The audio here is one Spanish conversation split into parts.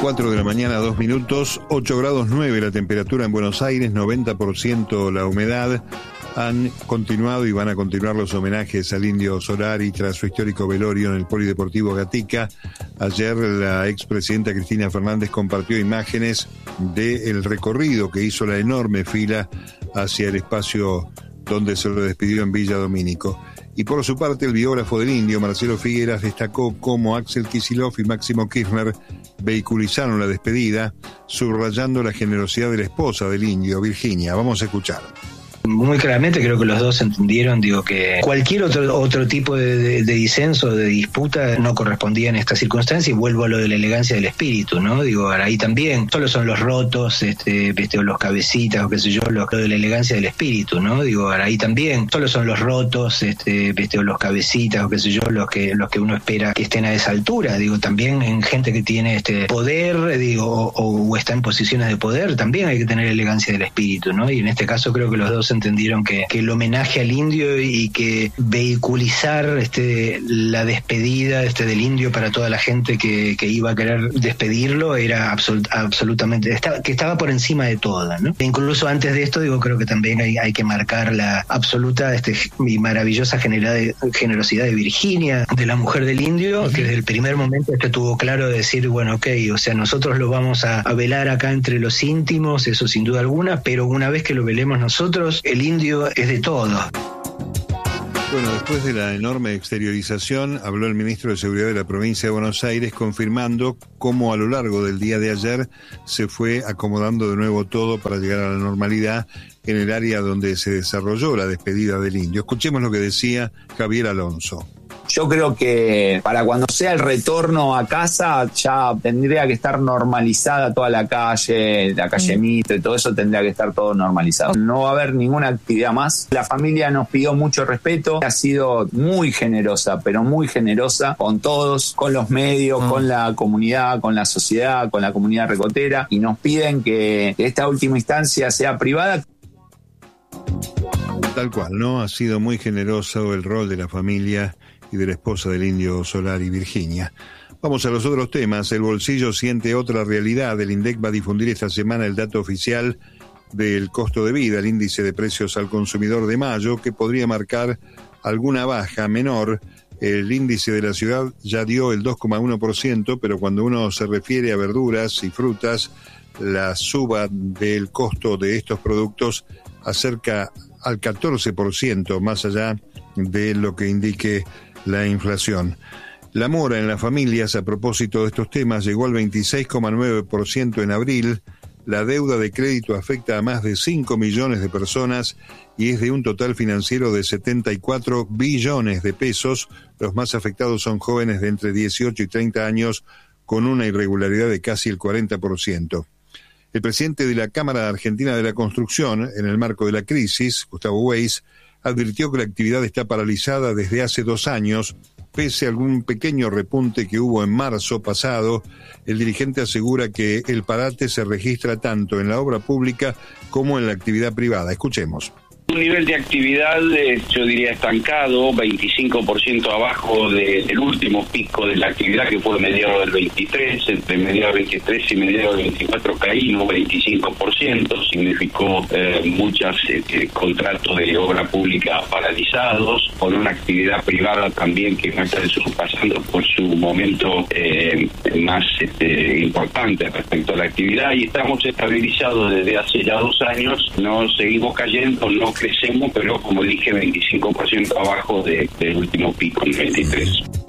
4 de la mañana, 2 minutos, 8 grados 9 la temperatura en Buenos Aires, 90% la humedad. Han continuado y van a continuar los homenajes al Indio Solari tras su histórico velorio en el Polideportivo Gatica. Ayer la expresidenta Cristina Fernández compartió imágenes del recorrido que hizo la enorme fila hacia el espacio donde se lo despidió en Villa Domínico. Y por su parte, el biógrafo del Indio, Marcelo Figueras, destacó cómo Axel Kicillof y Máximo Kirchner vehiculizaron la despedida, subrayando la generosidad de la esposa del Indio, Virginia. Vamos a escuchar. Muy claramente creo que los dos entendieron, que cualquier otro tipo de disenso, de disputa, no correspondía en esta circunstancia, y vuelvo a lo de la elegancia del espíritu, ¿no? Ahí también, solo son los rotos, o los cabecitas, o qué sé yo, lo de la elegancia del espíritu, ¿no? Ahí también, solo son los rotos, o los cabecitas, o qué sé yo, los que uno espera que estén a esa altura, también en gente que tiene poder, o está en posiciones de poder, también hay que tener elegancia del espíritu, ¿no? Y en este caso creo que los dos entendieron que el homenaje al Indio y que vehiculizar la despedida del Indio para toda la gente que iba a querer despedirlo era absolutamente, que estaba por encima de todo, ¿no? E incluso antes de esto, creo que también hay que marcar la absoluta y maravillosa generosidad de Virginia, de la mujer del Indio, que desde el primer momento tuvo claro de decir, bueno, nosotros lo vamos a velar acá entre los íntimos, eso sin duda alguna, pero una vez que lo velemos nosotros, el Indio es de todo. Bueno, después de la enorme exteriorización, habló el ministro de Seguridad de la provincia de Buenos Aires, confirmando cómo a lo largo del día de ayer se fue acomodando de nuevo todo para llegar a la normalidad en el área donde se desarrolló la despedida del Indio. Escuchemos lo que decía Javier Alonso. Yo creo que para cuando sea el retorno a casa ya tendría que estar normalizada toda la calle Mitre, todo eso tendría que estar todo normalizado. No va a haber ninguna actividad más. La familia nos pidió mucho respeto, ha sido muy generosa, pero muy generosa con todos, con los medios, con la comunidad, con la sociedad, con la comunidad recotera, y nos piden que esta última instancia sea privada. Tal cual, ¿no? Ha sido muy generoso el rol de la familia y de la esposa del Indio Solari, Virginia. Vamos a los otros temas. El bolsillo siente otra realidad. El INDEC va a difundir esta semana el dato oficial del costo de vida, el índice de precios al consumidor de mayo, que podría marcar alguna baja menor. El índice de la ciudad ya dio el 2,1%, pero cuando uno se refiere a verduras y frutas, la suba del costo de estos productos acerca al 14%, más allá de lo que indique la inflación. La mora en las familias, a propósito de estos temas, llegó al 26,9% en abril. La deuda de crédito afecta a más de 5 millones de personas y es de un total financiero de 74 billones de pesos. Los más afectados son jóvenes de entre 18 y 30 años, con una irregularidad de casi el 40%. El presidente de la Cámara Argentina de la Construcción, en el marco de la crisis, Gustavo Weiss, advirtió que la actividad está paralizada desde hace 2 años, pese a algún pequeño repunte que hubo en marzo pasado. El dirigente asegura que el parate se registra tanto en la obra pública como en la actividad privada. Escuchemos. Un nivel de actividad, yo diría estancado, 25% abajo del último pico de la actividad, que fue mediados del 23, entre mediados del 23 y mediados del 24 caímos 25%, significó muchos contratos de obra pública paralizados, con una actividad privada también que no está pasando por su momento más importante respecto a la actividad, y estamos estabilizados desde hace ya 2 años, no seguimos cayendo, no crecemos, pero como dije, 25% abajo del último pico en 23.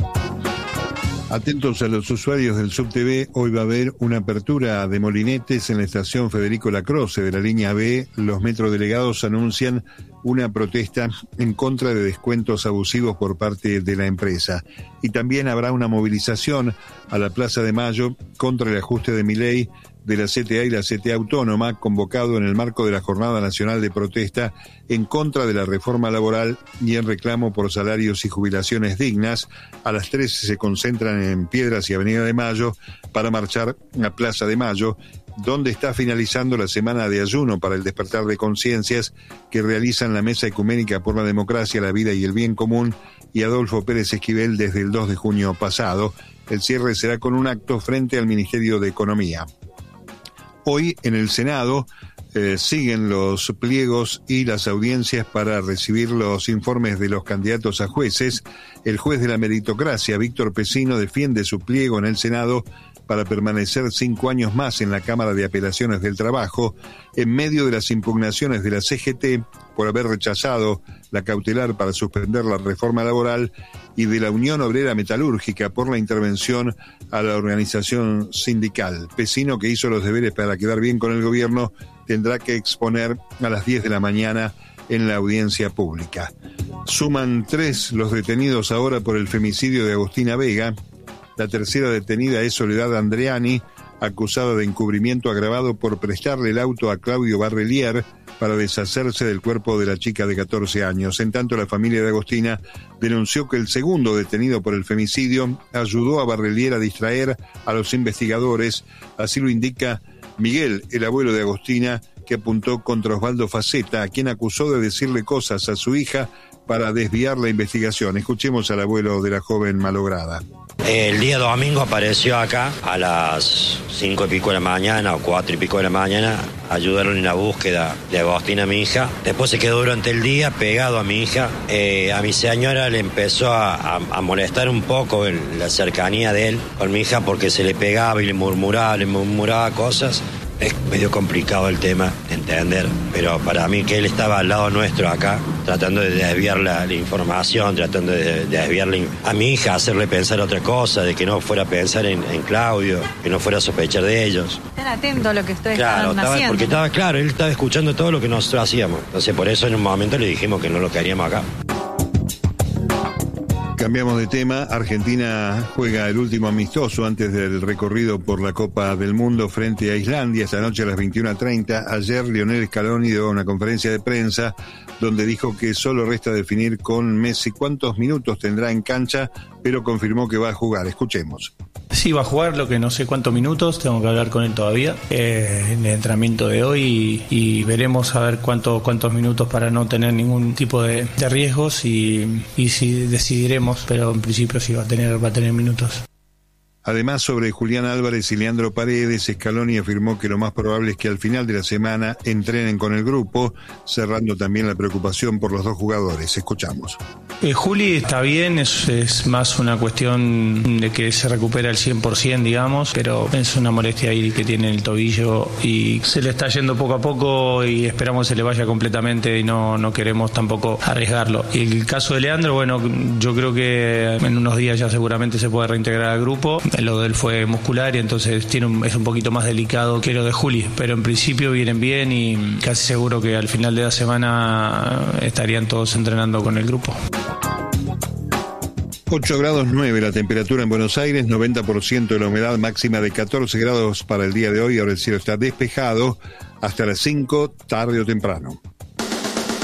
Atentos a los usuarios del SubTV, hoy va a haber una apertura de molinetes en la estación Federico Lacroze de la línea B. Los metrodelegados anuncian una protesta en contra de descuentos abusivos por parte de la empresa. Y también habrá una movilización a la Plaza de Mayo contra el ajuste de Milei de la CTA y la CTA Autónoma, convocado en el marco de la Jornada Nacional de Protesta en contra de la reforma laboral y en reclamo por salarios y jubilaciones dignas. A las 13 se concentran en Piedras y Avenida de Mayo para marchar a Plaza de Mayo, donde está finalizando la semana de ayuno para el despertar de conciencias que realizan la Mesa Ecuménica por la Democracia, la Vida y el Bien Común y Adolfo Pérez Esquivel desde el 2 de junio pasado. El cierre será con un acto frente al Ministerio de Economía. Hoy en el Senado siguen los pliegos y las audiencias para recibir los informes de los candidatos a jueces. El juez de la meritocracia, Víctor Pecino, defiende su pliego en el Senado para permanecer 5 años más en la Cámara de Apelaciones del Trabajo, en medio de las impugnaciones de la CGT por haber rechazado la cautelar para suspender la reforma laboral y de la Unión Obrera Metalúrgica por la intervención a la organización sindical. Pecino, que hizo los deberes para quedar bien con el gobierno, tendrá que exponer a las 10 de la mañana en la audiencia pública. Suman 3 los detenidos ahora por el femicidio de Agustina Vega. La tercera detenida es Soledad Andreani, acusada de encubrimiento agravado por prestarle el auto a Claudio Barrelier para deshacerse del cuerpo de la chica de 14 años. En tanto, la familia de Agustina denunció que el segundo detenido por el femicidio ayudó a Barrelier a distraer a los investigadores. Así lo indica Miguel, el abuelo de Agustina, que apuntó contra Osvaldo Faceta, a quien acusó de decirle cosas a su hija para desviar la investigación. Escuchemos al abuelo de la joven malograda. El día domingo apareció acá a las 5 y pico de la mañana o 4 y pico de la mañana, ayudaron en la búsqueda de Agustina, mi hija. Después se quedó durante el día pegado a mi hija. A mi señora le empezó a molestar un poco la cercanía de él con mi hija, porque se le pegaba y le murmuraba cosas. Es medio complicado el tema de entender, pero para mí que él estaba al lado nuestro acá, tratando de desviar la información, tratando de desviarle a mi hija, hacerle pensar otra cosa, de que no fuera a pensar en Claudio, que no fuera a sospechar de ellos. Están atentos a lo que ustedes estaban haciendo. Porque estaba claro, él estaba escuchando todo lo que nosotros hacíamos. Entonces por eso en un momento le dijimos que no lo queríamos acá. Cambiamos de tema. Argentina juega el último amistoso antes del recorrido por la Copa del Mundo frente a Islandia esta noche a las 21:30. Ayer Lionel Scaloni dio una conferencia de prensa donde dijo que solo resta definir con Messi cuántos minutos tendrá en cancha, pero confirmó que va a jugar. Escuchemos. Sí, va a jugar, lo que no sé cuántos minutos, tengo que hablar con él todavía en el entrenamiento de hoy y veremos a ver cuántos minutos para no tener ningún tipo de riesgos y si decidiremos, pero en principio sí va a tener minutos. Además, sobre Julián Álvarez y Leandro Paredes, Scaloni afirmó que lo más probable es que al final de la semana entrenen con el grupo, cerrando también la preocupación por los dos jugadores. Escuchamos. Juli está bien, es más una cuestión de que se recupera al 100%, digamos, pero es una molestia ahí que tiene el tobillo y se le está yendo poco a poco y esperamos que se le vaya completamente y no queremos tampoco arriesgarlo. Y el caso de Leandro, bueno, yo creo que en unos días ya seguramente se puede reintegrar al grupo. Lo de él fue muscular y entonces es un poquito más delicado que lo de Juli, pero en principio vienen bien y casi seguro que al final de la semana estarían todos entrenando con el grupo. 8 grados 9 la temperatura en Buenos Aires, 90% de la humedad, máxima de 14 grados para el día de hoy. Ahora el cielo está despejado hasta las 5, tarde o temprano.